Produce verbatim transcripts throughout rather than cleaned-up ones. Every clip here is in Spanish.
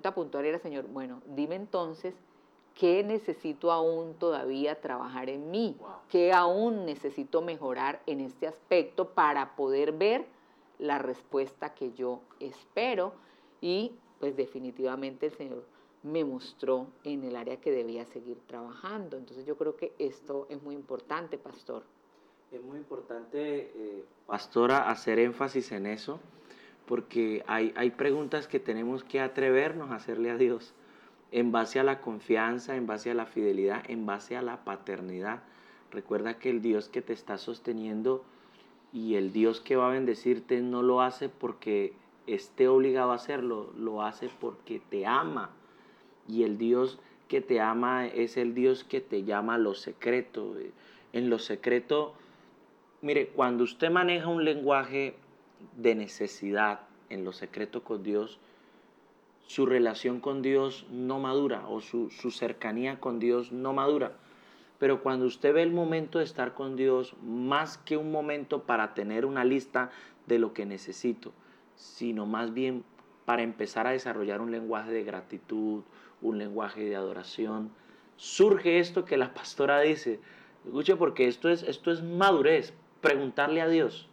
pregunta puntual era, Señor, bueno, dime entonces, ¿qué necesito aún todavía trabajar en mí? Wow. ¿Qué aún necesito mejorar en este aspecto para poder ver la respuesta que yo espero? Y pues definitivamente el Señor me mostró en el área que debía seguir trabajando. Entonces yo creo que esto es muy importante, pastor. Es muy importante, eh, pastora, hacer énfasis en eso, porque hay, hay preguntas que tenemos que atrevernos a hacerle a Dios, en base a la confianza, en base a la fidelidad, en base a la paternidad. Recuerda que el Dios que te está sosteniendo y el Dios que va a bendecirte no lo hace porque esté obligado a hacerlo, lo hace porque te ama. Y el Dios que te ama es el Dios que te llama a lo secreto. En lo secreto, mire, cuando usted maneja un lenguaje de necesidad en lo secreto con Dios, su relación con Dios no madura, o su, su cercanía con Dios no madura. Pero cuando usted ve el momento de estar con Dios, más que un momento para tener una lista de lo que necesito, sino más bien para empezar a desarrollar un lenguaje de gratitud, un lenguaje de adoración, surge esto que la pastora dice. Escuche, porque esto es, esto es madurez. Preguntarle a Dios,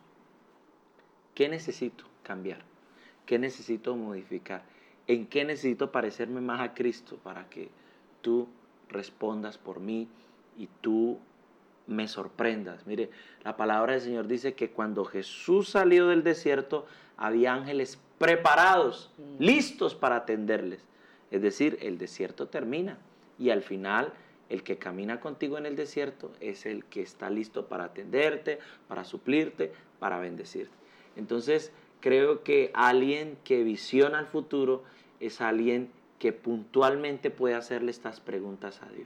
¿qué necesito cambiar? ¿Qué necesito modificar? ¿En qué necesito parecerme más a Cristo para que tú respondas por mí y tú me sorprendas? Mire, la palabra del Señor dice que cuando Jesús salió del desierto, había ángeles preparados, mm. listos para atenderles. Es decir, el desierto termina y al final el que camina contigo en el desierto es el que está listo para atenderte, para suplirte, para bendecirte. Entonces, creo que alguien que visiona el futuro es alguien que puntualmente puede hacerle estas preguntas a Dios.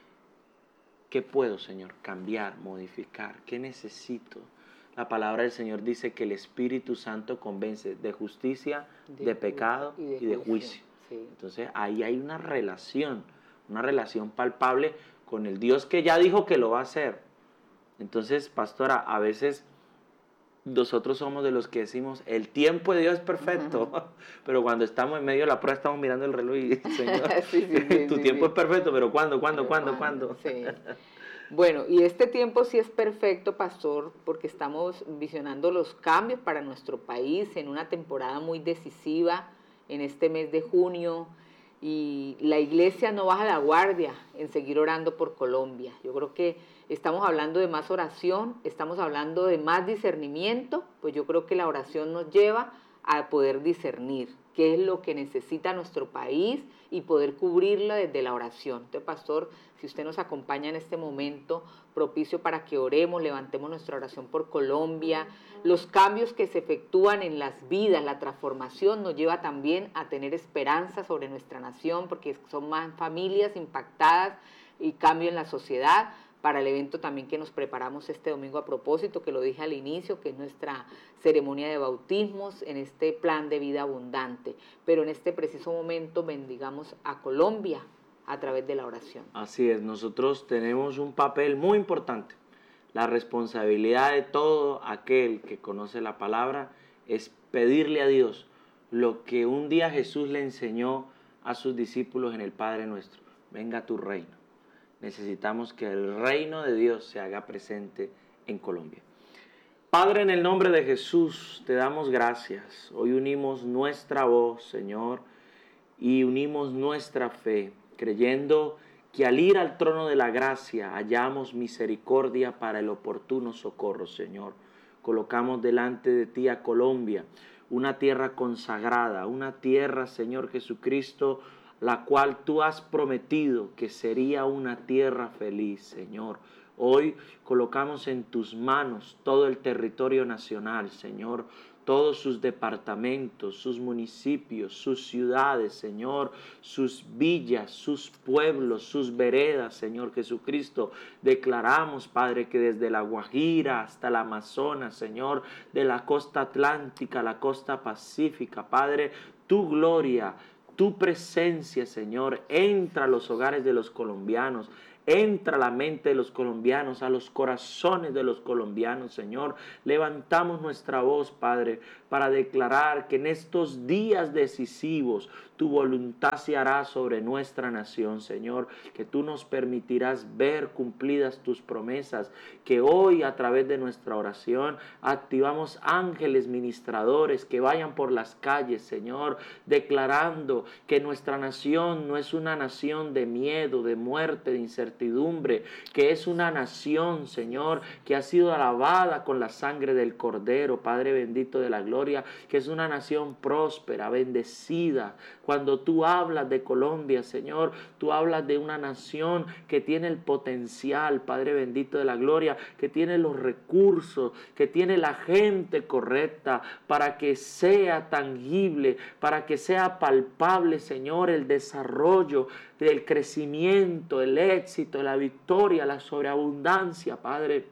¿Qué puedo, Señor, cambiar, modificar? ¿Qué necesito? La palabra del Señor dice que el Espíritu Santo convence de justicia, de, de pecado y de, y de juicio. juicio. Sí. Entonces, ahí hay una relación, una relación palpable con el Dios que ya dijo que lo va a hacer. Entonces, pastora, a veces nosotros somos de los que decimos, el tiempo de Dios es perfecto, uh-huh. pero cuando estamos en medio de la prueba estamos mirando el reloj y, Señor, sí, sí, sí, tu sí, tiempo sí. es perfecto, pero ¿cuándo, cuándo, cuándo, cuándo? Sí. Bueno, y este tiempo sí es perfecto, pastor, porque estamos visionando los cambios para nuestro país en una temporada muy decisiva en este mes de junio, y la iglesia no baja la guardia en seguir orando por Colombia. Yo creo que estamos hablando de más oración, estamos hablando de más discernimiento, pues yo creo que la oración nos lleva a poder discernir qué es lo que necesita nuestro país y poder cubrirlo desde la oración. Entonces, pastor, si usted nos acompaña en este momento propicio para que oremos, levantemos nuestra oración por Colombia, los cambios que se efectúan en las vidas, la transformación nos lleva también a tener esperanza sobre nuestra nación, porque son más familias impactadas y cambio en la sociedad. Para el evento también que nos preparamos este domingo a propósito, que lo dije al inicio, que es nuestra ceremonia de bautismos en este plan de vida abundante. Pero en este preciso momento bendigamos a Colombia a través de la oración. Así es, nosotros tenemos un papel muy importante. La responsabilidad de todo aquel que conoce la palabra es pedirle a Dios lo que un día Jesús le enseñó a sus discípulos en el Padre Nuestro. Venga tu reino. Necesitamos que el reino de Dios se haga presente en Colombia. Padre, en el nombre de Jesús, te damos gracias. Hoy unimos nuestra voz, Señor, y unimos nuestra fe, creyendo que al ir al trono de la gracia hallamos misericordia para el oportuno socorro, Señor. Colocamos delante de ti a Colombia, una tierra consagrada, una tierra, Señor Jesucristo, la cual tú has prometido que sería una tierra feliz, Señor. Hoy colocamos en tus manos todo el territorio nacional, Señor, todos sus departamentos, sus municipios, sus ciudades, Señor, sus villas, sus pueblos, sus veredas, Señor Jesucristo. Declaramos, Padre, que desde la Guajira hasta la Amazonas, Señor, de la costa atlántica a la costa pacífica, Padre, tu gloria, tu presencia, Señor, entra a los hogares de los colombianos, entra a la mente de los colombianos, a los corazones de los colombianos, Señor. Levantamos nuestra voz, Padre, para declarar que en estos días decisivos tu voluntad se hará sobre nuestra nación, Señor, que tú nos permitirás ver cumplidas tus promesas, que hoy a través de nuestra oración activamos ángeles ministradores que vayan por las calles, Señor, declarando que nuestra nación no es una nación de miedo, de muerte, de incertidumbre, que es una nación, Señor, que ha sido lavada con la sangre del Cordero, Padre bendito de la gloria, que es una nación próspera, bendecida. Cuando tú hablas de Colombia, Señor, tú hablas de una nación que tiene el potencial, Padre bendito de la gloria, que tiene los recursos, que tiene la gente correcta para que sea tangible, para que sea palpable, Señor, el desarrollo, el crecimiento, el éxito, la victoria, la sobreabundancia, Padre.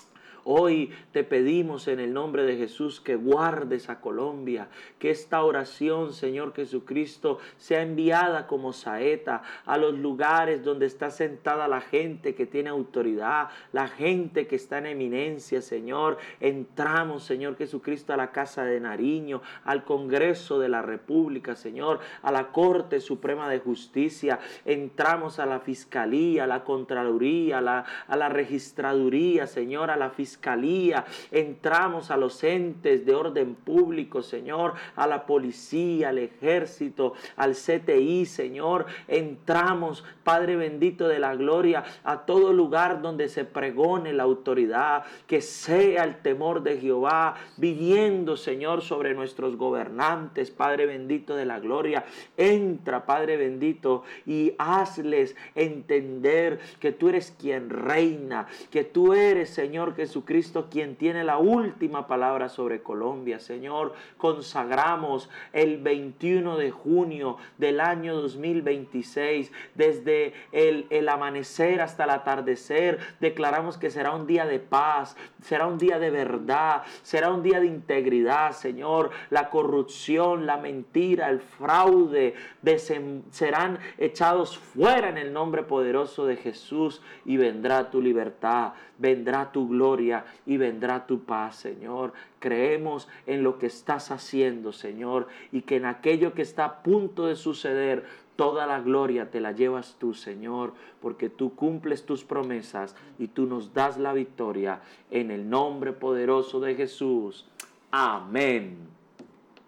Hoy te pedimos en el nombre de Jesús que guardes a Colombia, que esta oración, Señor Jesucristo, sea enviada como saeta a los lugares donde está sentada la gente que tiene autoridad, la gente que está en eminencia, Señor. Entramos, Señor Jesucristo, a la Casa de Nariño, al Congreso de la República, Señor, a la Corte Suprema de Justicia. Entramos a la Fiscalía, a la Contraloría, a la, a la Registraduría, Señor, a la Fiscalía. Fiscalía, entramos a los entes de orden público, Señor, a la policía, al ejército, al C T I, Señor, entramos, Padre bendito de la gloria, a todo lugar donde se pregone la autoridad, que sea el temor de Jehová viniendo, Señor, sobre nuestros gobernantes, Padre bendito de la gloria. Entra, Padre bendito, y hazles entender que tú eres quien reina, que tú eres, Señor Jesucristo, Cristo, quien tiene la última palabra sobre Colombia. Señor, consagramos el veintiuno de junio del año dos mil veintiséis, desde el, el amanecer hasta el atardecer, declaramos que será un día de paz, será un día de verdad, será un día de integridad, Señor. La corrupción, la mentira, el fraude desem, serán echados fuera en el nombre poderoso de Jesús, y vendrá tu libertad, vendrá tu gloria y vendrá tu paz, Señor. Creemos en lo que estás haciendo, Señor, y que en aquello que está a punto de suceder, toda la gloria te la llevas tú, Señor, porque tú cumples tus promesas y tú nos das la victoria en el nombre poderoso de Jesús. Amén.